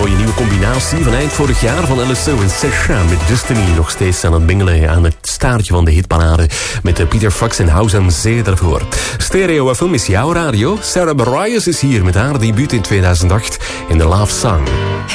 mooie nieuwe combinatie van eind vorig jaar van LSO en Sesha met Destiny. Nog steeds aan het bingelen aan het staartje van de hitparade. Met Peter Fox en House aan Zee daarvoor. Stereo FM is jouw radio. Sarah Bareilles is hier met haar debuut in 2008 in The Love Song.